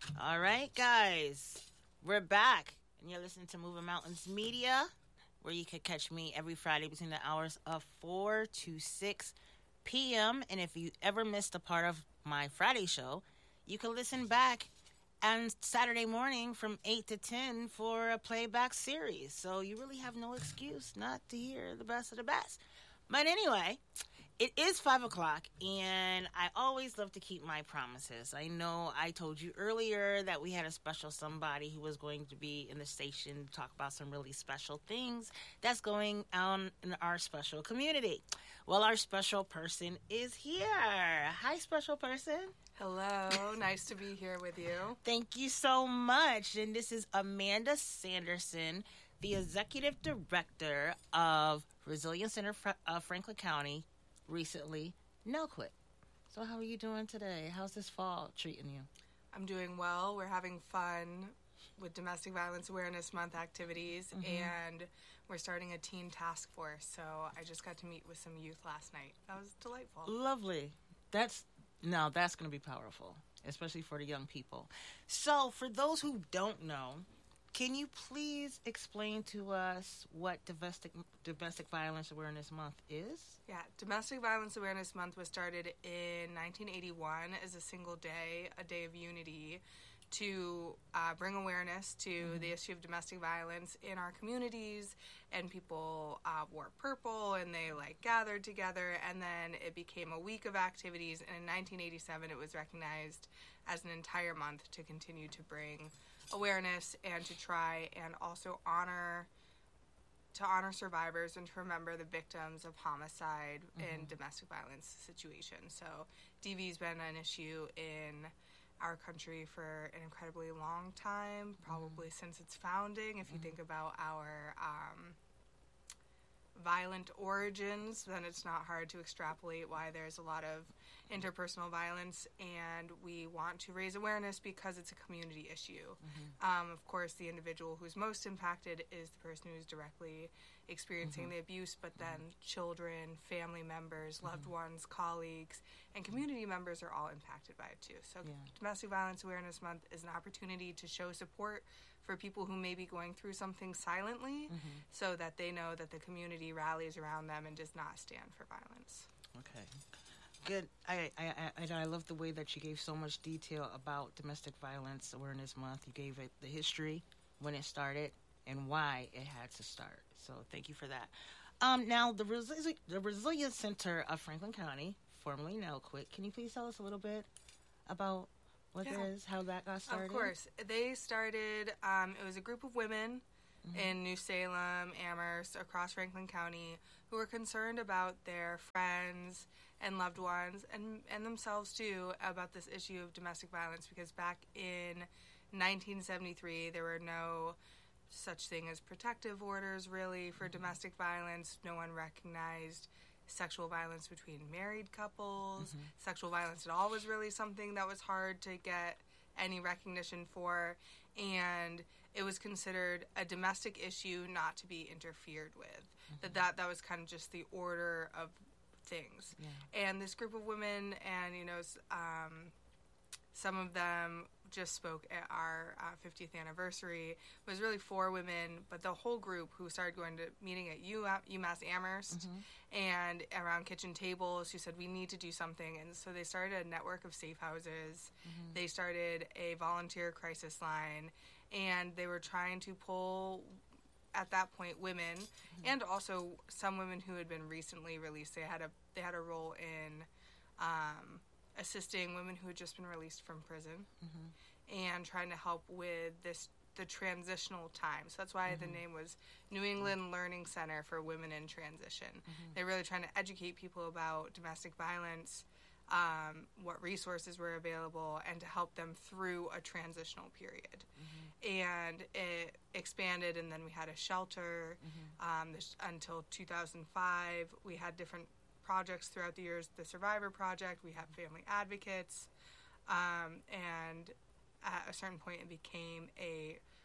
All right, guys, we're back, and you're listening to Moving Mountains Media, where you could catch me every Friday between the hours of 4 to 6 p.m. And if you ever missed a part of my Friday show, you can listen back on Saturday morning from 8 to 10 for a playback series. So you really have no excuse not to hear the best of the best. But anyway, it is 5 o'clock, and I always love to keep my promises. I know I told you earlier that we had a special somebody who was going to be in the station to talk about some really special things that's going on in our special community. Well, our special person is here. Hi, special person. Hello, nice to be here with you. Thank you so much. And this is Amanda Sanderson, the executive director of Resilience Center of Franklin County, recently no quit. So how are you doing today? How's this fall treating you? I'm doing well. We're having fun with Domestic Violence Awareness Month activities, and we're starting a teen task force. So I just got to meet with some youth last night. That was delightful. Lovely. That's going to be powerful, especially for the young people. So for those who don't know, can you please explain to us what Domestic Violence Awareness Month is? Yeah, Domestic Violence Awareness Month was started in 1981 as a single day, a day of unity, to bring awareness to the issue of domestic violence in our communities, and people wore purple and they gathered together, and then it became a week of activities, and in 1987 it was recognized as an entire month to continue to bring awareness and to try and also honor survivors and to remember the victims of homicide and domestic violence situations. So DV's been an issue in our country for an incredibly long time, probably since its founding. If you think about our violent origins, then it's not hard to extrapolate why there's a lot of interpersonal violence, and we want to raise awareness because it's a community issue. Of course, the individual who's most impacted is the person who's directly experiencing the abuse, but then children, family members, loved ones, colleagues, and community members are all impacted by it too. So Domestic Violence Awareness Month is an opportunity to show support for people who may be going through something silently, so that they know that the community rallies around them and does not stand for violence. Okay. Good. I love the way that you gave so much detail about Domestic Violence Awareness Month. You gave it the history, when it started, and why it had to start. So thank you for that. Now, the Resilience Center of Franklin County, formerly NELQUIT, can you please tell us a little bit about what it is, how that got started? Of course. They started, it was a group of women in New Salem, Amherst, across Franklin County, who were concerned about their friends and loved ones, and themselves too, about this issue of domestic violence, because back in 1973 there were no such thing as protective orders really for domestic violence. No one recognized sexual violence between married couples. Sexual violence at all was really something that was hard to get any recognition for, and it was considered a domestic issue not to be interfered with. That was kind of just the order of things. And this group of women, and some of them just spoke at our 50th anniversary, was really 4 women, but the whole group who started going to meeting at UMass Amherst and around kitchen tables, who said we need to do something. And so they started a network of safe houses. They started a volunteer crisis line, and they were trying to pull, at that point, women and also some women who had been recently released. They had a role in assisting women who had just been released from prison and trying to help with the transitional time. So that's why the name was New England Learning Center for Women in Transition. They're really trying to educate people about domestic violence, what resources were available, and to help them through a transitional period. And it expanded, and then we had a shelter until 2005. We had different projects throughout the years. The Survivor Project, we have family advocates, and at a certain point it became a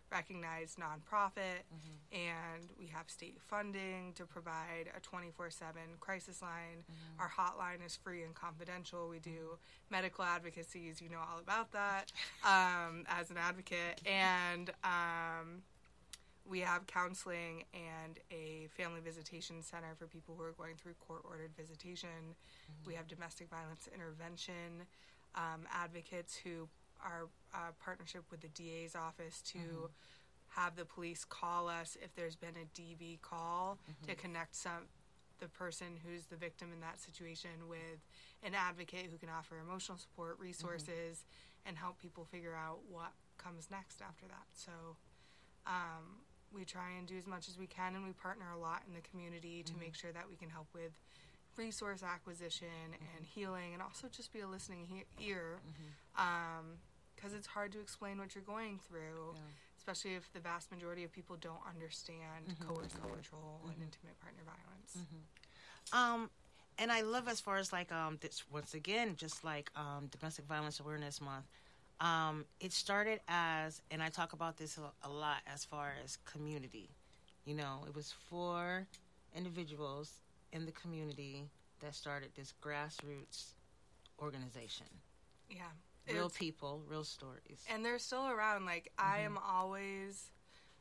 recognized nonprofit, and we have state funding to provide a 24/7 crisis line. Our hotline is free and confidential. We do medical advocacy, as you know all about that, as an advocate, and we have counseling and a family visitation center for people who are going through court-ordered visitation. We have domestic violence intervention advocates who are partnership with the DA's office to have the police call us if there's been a DV call to connect the person who's the victim in that situation with an advocate who can offer emotional support, resources, and help people figure out what comes next after that. So we try and do as much as we can, and we partner a lot in the community to make sure that we can help with resource acquisition and healing, and also just be a listening ear, because it's hard to explain what you're going through, especially if the vast majority of people don't understand coercive control and intimate partner violence. And I love, as far as like this, once again, just like Domestic Violence Awareness Month. It started as, and I talk about this a lot, as far as community. You know, it was 4 individuals in the community that started this grassroots organization. Yeah. Real people, real stories. And they're still around. Like, I am always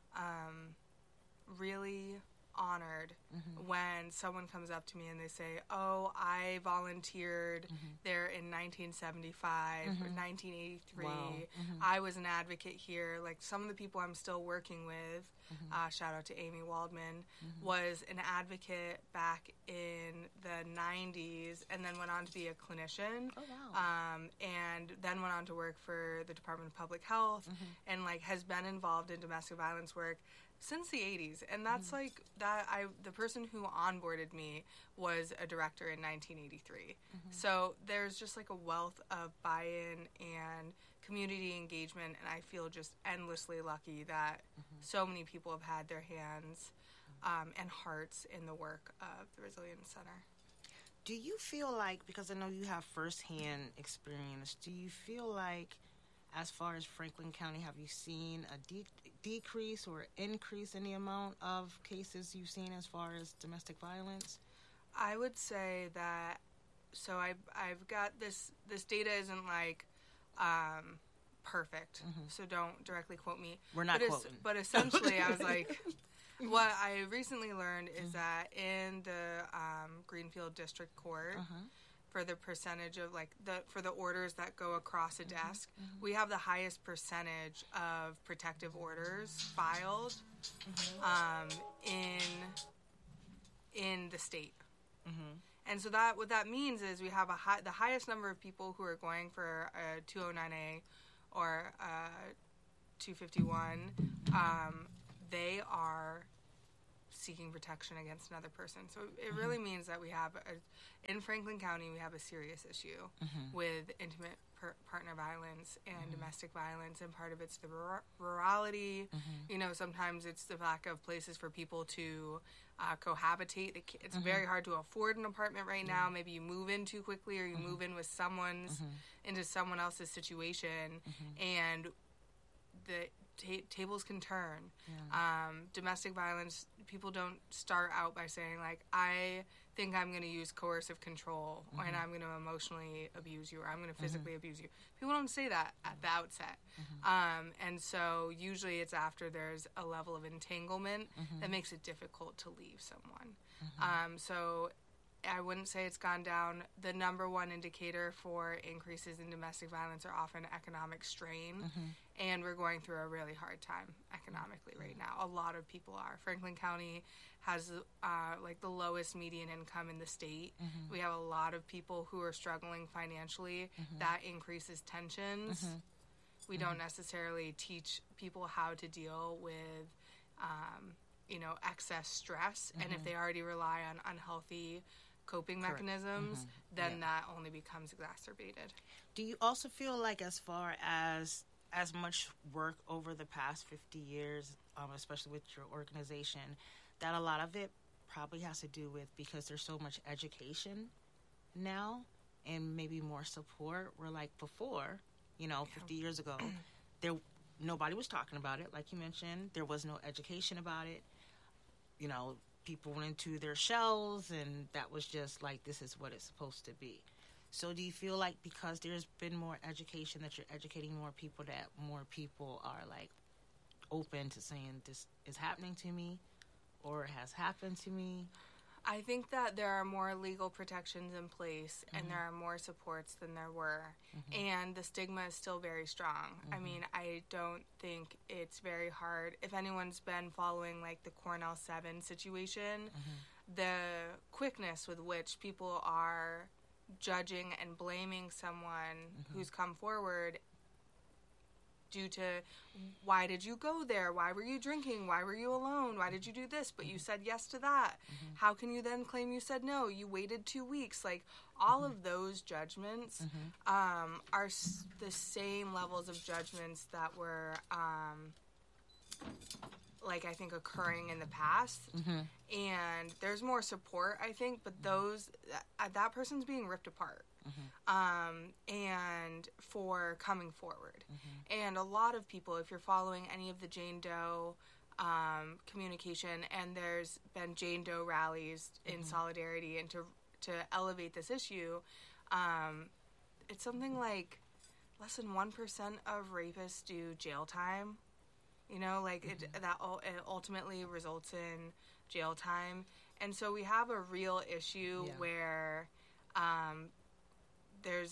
really honored when someone comes up to me and they say, oh, I volunteered there in 1975 or 1983. Wow. I was an advocate here. Like, some of the people I'm still working with, shout out to Amy Waldman, was an advocate back in the 90s and then went on to be a clinician. Oh, wow. And then went on to work for the Department of Public Health and, like, has been involved in domestic violence work since the 80s. And that's like that. The person who onboarded me was a director in 1983. So there's just like a wealth of buy-in and community engagement, and I feel just endlessly lucky that so many people have had their hands and hearts in the work of the Resilience Center. Do you feel like, because I know you have firsthand experience, do you feel like, as far as Franklin County, have you seen a decrease or increase in the amount of cases you've seen as far as domestic violence? I would say that, so I've got this data isn't like perfect, so don't directly quote me. We're not quoting. But essentially, I was like, what I recently learned is that in the Greenfield District Court, for the percentage of for the orders that go across a desk, we have the highest percentage of protective orders filed in the state. And so that what that means is we have the highest number of people who are going for a 209A or a 251. They are seeking protection against another person. So it really means that we have, in Franklin County, we have a serious issue with intimate partner violence and domestic violence, and part of it's the rurality. You know, sometimes it's the lack of places for people to cohabitate. It's very hard to afford an apartment right now. Maybe you move in too quickly, or you move in with into someone else's situation, and the tables can turn. Domestic violence, people don't start out by saying, like, I think I'm going to use coercive control, and I'm going to emotionally abuse you, or I'm going to physically abuse you. People don't say that at the outset. And so usually it's after there's a level of entanglement that makes it difficult to leave someone. So I wouldn't say it's gone down. The number one indicator for increases in domestic violence are often economic strain, and we're going through a really hard time economically right now. A lot of people are. Franklin County has like the lowest median income in the state. We have a lot of people who are struggling financially. That increases tensions. We don't necessarily teach people how to deal with excess stress, and if they already rely on unhealthy coping mechanisms, then that only becomes exacerbated. Do you also feel like, as far as much work over the past 50 years, especially with your organization, that a lot of it probably has to do with because there's so much education now and maybe more support, where like before, 50 years ago, nobody was talking about it, like you mentioned. There was no education about it. You know, people went into their shells, and that was just like, this is what it's supposed to be. So do you feel like because there's been more education, that you're educating more people, that more people are like open to saying this is happening to me or has happened to me? I think that there are more legal protections in place and there are more supports than there were. And the stigma is still very strong. I mean, I don't think it's very hard. If anyone's been following like the Cornell 7 situation, the quickness with which people are judging and blaming someone who's come forward due to, why did you go there? Why were you drinking? Why were you alone? Why did you do this? But you said yes to that. How can you then claim you said no? You waited 2 weeks. Like, all of those judgments are the same levels of judgments that were, like, I think occurring in the past. And there's more support, I think, but that person's being ripped apart. And for coming forward. And a lot of people, if you're following any of the Jane Doe communication, and there's been Jane Doe rallies in solidarity and to elevate this issue, it's something like less than 1% of rapists do jail time. You know, like it ultimately results in jail time. And so we have a real issue where there's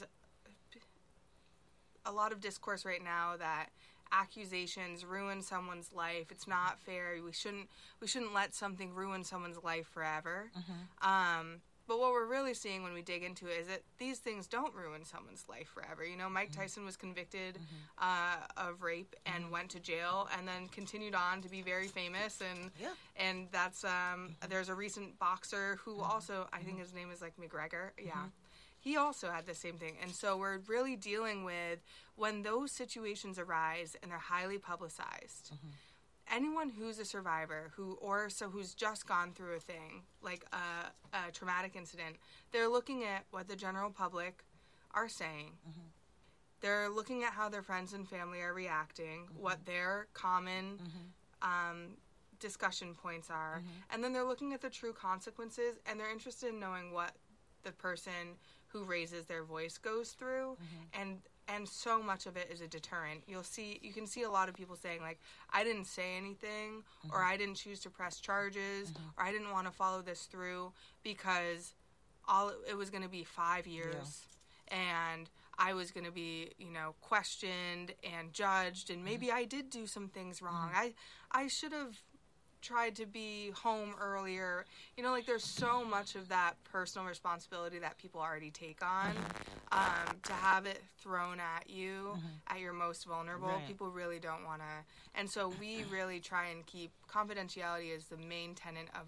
a lot of discourse right now that accusations ruin someone's life. It's not fair. We shouldn't let something ruin someone's life forever. But what we're really seeing when we dig into it is that these things don't ruin someone's life forever. You know, Mike Tyson was convicted of rape and went to jail and then continued on to be very famous. And that's, there's a recent boxer who also, I think his name is like McGregor. Yeah. He also had the same thing. And so we're really dealing with, when those situations arise and they're highly publicized, anyone who's a survivor who's just gone through a thing, like a traumatic incident, they're looking at what the general public are saying. They're looking at how their friends and family are reacting, what their common discussion points are, and then they're looking at the true consequences, and they're interested in knowing what the person who raises their voice goes through, and so much of it is a deterrent. You can see a lot of people saying, like, I didn't say anything, or I didn't choose to press charges, or I didn't want to follow this through because it was going to be 5 years, and I was going to be, questioned and judged, and maybe I did do some things wrong. I should have tried to be home earlier. There's so much of that personal responsibility that people already take on, to have it thrown at you at your most vulnerable. Right. People really don't want to. And so we really try and keep confidentiality as the main tenet of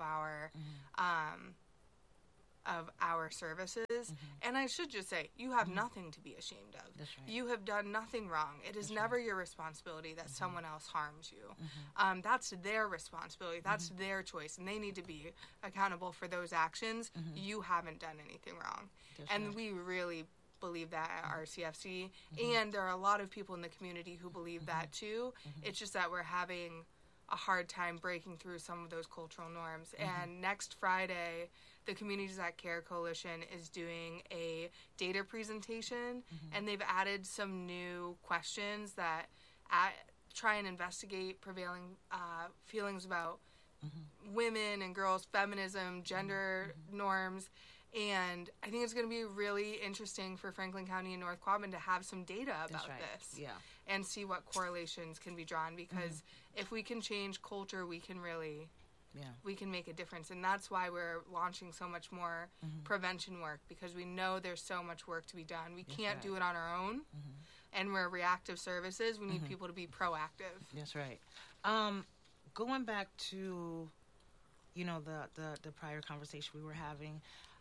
our services. And I should just say, you have nothing to be ashamed of. That's right. You have done nothing wrong. It is never your responsibility that someone else harms you. That's their responsibility. That's their choice, and they need to be accountable for those actions. You haven't done anything wrong. That's and right. we really believe that at RCFC, and there are a lot of people in the community who believe that too. It's just that we're having a hard time breaking through some of those cultural norms. And next Friday, the Communities That Care Coalition is doing a data presentation, and they've added some new questions that try and investigate prevailing feelings about women and girls, feminism, gender norms. And I think it's going to be really interesting for Franklin County and North Quabbin to have some data about this. Yeah. And see what correlations can be drawn, because if we can change culture, we can really we can make a difference. And that's why we're launching so much more prevention work, because we know there's so much work to be done. We can't do it on our own, and we're reactive services. We need people to be proactive. That's right. Going back to, the prior conversation we were having,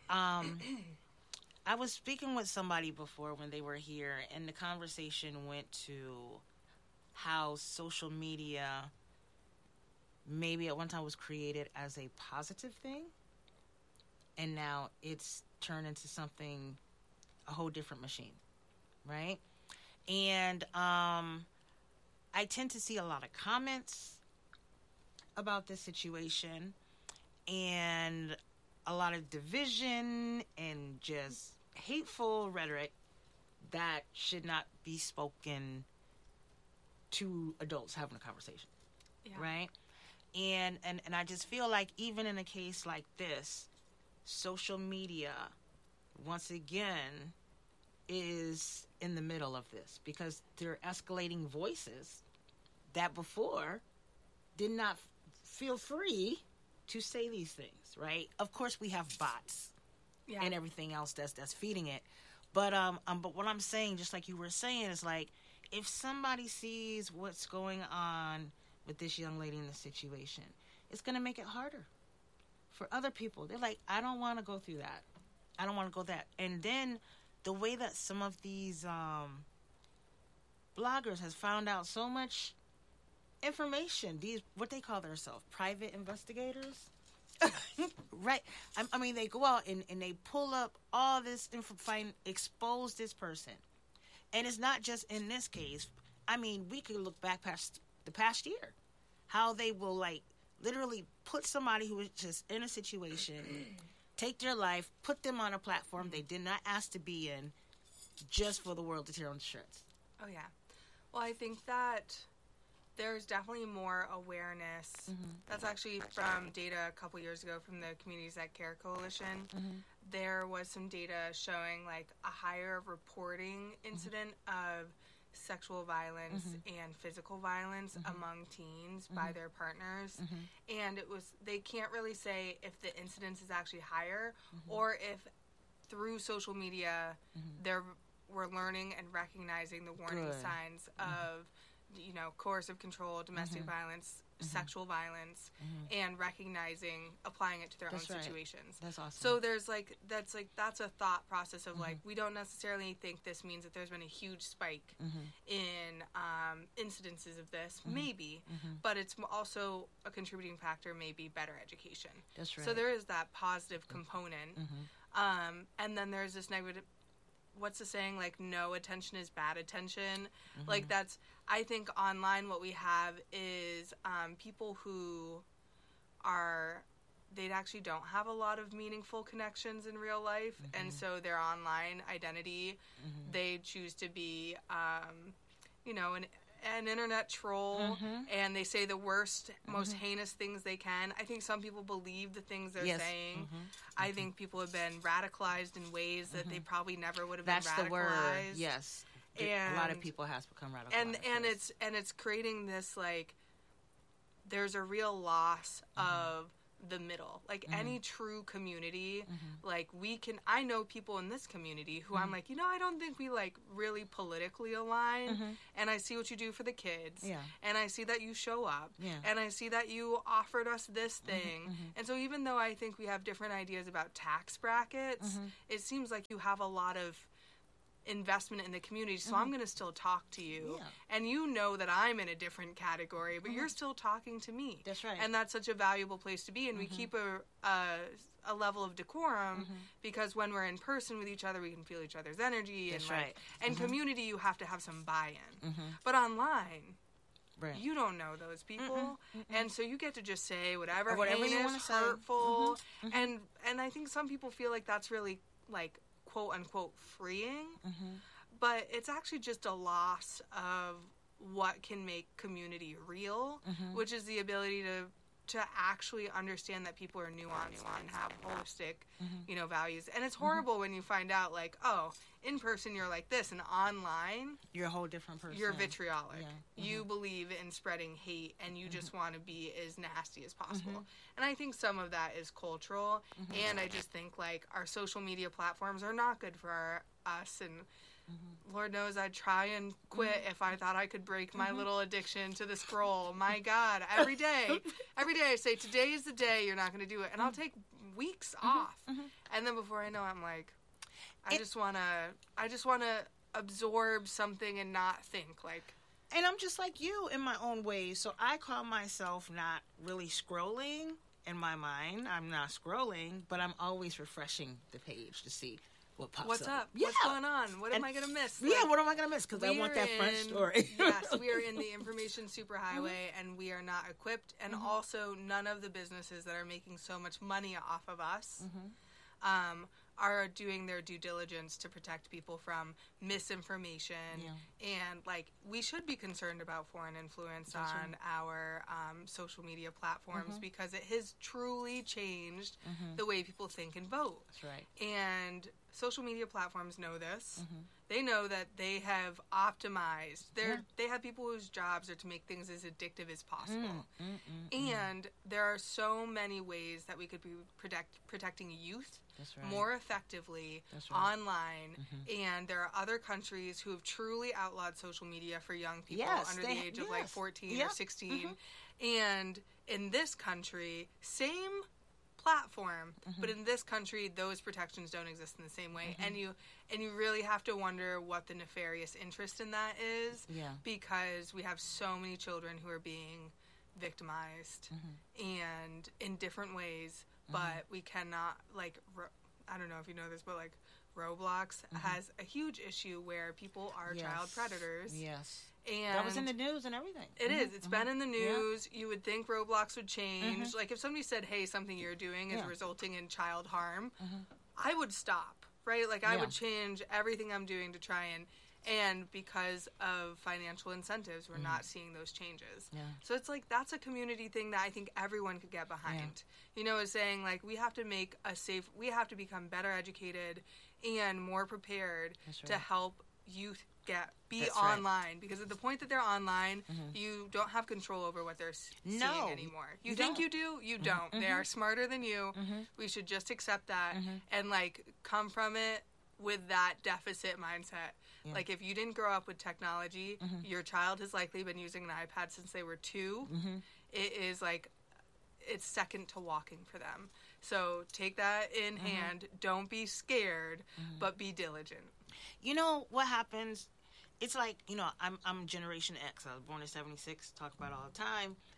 I was speaking with somebody before when they were here, and the conversation went to how social media maybe at one time was created as a positive thing, and now it's turned into something, a whole different machine, right? And I I tend to see a lot of comments about this situation and a lot of division and just hateful rhetoric that should not be spoken to adults having a conversation. Yeah. Right? And I just feel like even in a case like this, social media, once again, is in the middle of this because they're escalating voices that before did not feel free to say these things, right? Of course, we have bots and everything else that's feeding it. But what I'm saying, just like you were saying, is like if somebody sees what's going on with this young lady in this situation, it's going to make it harder for other people. They're like, I don't want to go through that. I don't want to go that. And then the way that some of these bloggers has found out so much information, these, what they call themselves, private investigators. Right. I mean, they go out and they pull up all this info, expose this person. And it's not just in this case. I mean, we could look back past the past year, how they will like literally put somebody who is just in a situation, take their life, put them on a platform they did not ask to be in, just for the world to tear on the shreds. Oh yeah. Well, I think that there's definitely more awareness. Mm-hmm. That's actually from data a couple years ago from the Communities That Care Coalition. Mm-hmm. There was some data showing like a higher reporting incident of sexual violence and physical violence among teens by their partners. And it was, they can't really say if the incidence is actually higher or if through social media we're learning and recognizing the warning signs of, you know, coercive control, domestic violence, sexual violence, and recognizing, applying it to their own situations. That's awesome. So there's that's a thought process of like, we don't necessarily think this means that there's been a huge spike in incidences of this, maybe, but it's also a contributing factor, maybe better education. That's right. So there is that positive component. And then there's this negative, what's the saying, like, no attention is bad attention. Like, that's, I think online what we have is people who are, they actually don't have a lot of meaningful connections in real life, and so their online identity, they choose to be, you know, an internet troll, and they say the worst, most heinous things they can. I think some people believe the things they're saying. I think people have been radicalized in ways that they probably never would have been radicalized. That's the word, yes. And a lot of people has become radicalized. And it's creating this, like, there's a real loss of the middle. Like, any true community, like, I know people in this community who I'm like, you know, I don't think we, like, really politically align, and I see what you do for the kids, and I see that you show up, and I see that you offered us this thing, and so even though I think we have different ideas about tax brackets, it seems like you have a lot of investment in the community, so I'm going to still talk to you, and you know that I'm in a different category, but you're still talking to me. That's right. And that's such a valuable place to be, and we keep a level of decorum, because when we're in person with each other, we can feel each other's energy. That's and right. And community, you have to have some buy-in. But online, right, you don't know those people, and so you get to just say whatever you heinous, want to hurtful, and I think some people feel like that's really, like, quote unquote freeing, but it's actually just a loss of what can make community real, which is the ability to actually understand that people are nuanced and have holistic, you know, values. And it's horrible when you find out, like, oh, in person you're like this, and online you're a whole different person. You're vitriolic. You believe in spreading hate, and you just want to be as nasty as possible. And I think some of that is cultural, and I just think, like, our social media platforms are not good for us, and Lord knows I'd try and quit if I thought I could break my little addiction to the scroll. My God, every day I say, today is the day you're not going to do it. And I'll take weeks off. And then before I know it, I'm like, I just want to absorb something and not think, like. And I'm just like you in my own way. So I call myself not really scrolling in my mind. I'm not scrolling, but I'm always refreshing the page to see what pops What's up? Yeah. What's going on? What am I going to miss? Yeah, what am I going to miss? Because I want that French story. Yes, we are in the information superhighway, and we are not equipped. And also, none of the businesses that are making so much money off of us are doing their due diligence to protect people from misinformation. Yeah. And, like, we should be concerned about foreign influence on our social media platforms because it has truly changed the way people think and vote. That's right. And social media platforms know this. They know that they have optimized. They have people whose jobs are to make things as addictive as possible. And there are so many ways that we could be protecting youth more effectively online. And there are other countries who have truly outlawed social media for young people under the age of like 14 or 16. And in this country, same platform, but in this country, those protections don't exist in the same way. And you really have to wonder what the nefarious interest in that is, because we have so many children who are being victimized and in different ways, but we cannot, like, I don't know if you know this, but like Roblox has a huge issue where people are child predators. Yes. And that was in the news and everything. It is. It's been in the news. You would think Roblox would change. Like, if somebody said, hey, something you're doing is resulting in child harm, I would stop, right? Like, I would change everything I'm doing to try and because of financial incentives, we're not seeing those changes. So it's like, that's a community thing that I think everyone could get behind. You know, is saying, like, we have to we have to become better educated and more prepared to help youth be online, because at the point that they're online, you don't have control over what they're seeing anymore. You think you do, you don't. They are smarter than you. We should just accept that and, like, come from it with that deficit mindset. Like, if you didn't grow up with technology, your child has likely been using an iPad since they were 2. It is like, it's second to walking for them. So take that in hand. Don't be scared, but be diligent. You know what happens? It's like, you know, I'm Generation X. I was born in '76. Talk about it all the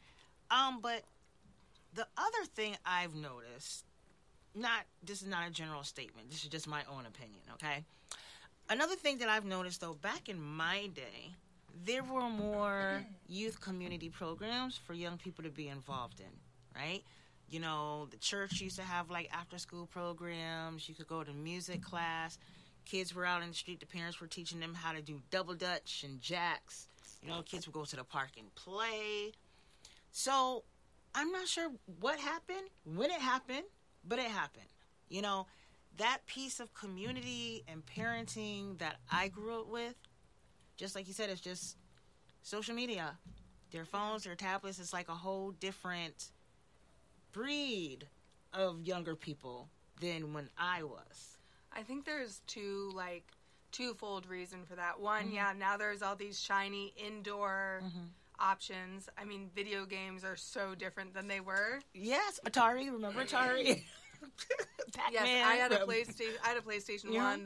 time. But the other thing I've noticed, this is not a general statement. This is just my own opinion. Okay. Another thing that I've noticed, though, back in my day, there were more youth community programs for young people to be involved in, right? You know, the church used to have, like, after-school programs. You could go to music class. Kids were out in the street. The parents were teaching them how to do double dutch and jacks. You know, kids would go to the park and play. So I'm not sure what happened, when it happened, but it happened. You know, that piece of community and parenting that I grew up with, just like you said, it's just social media. Their phones, their tablets, it's like a whole different breed of younger people than when I was. I think there's twofold reason for that. One, now there's all these shiny indoor options. I mean, video games are so different than they were. Yes, Atari. Remember Atari? Yes, I had a PlayStation 1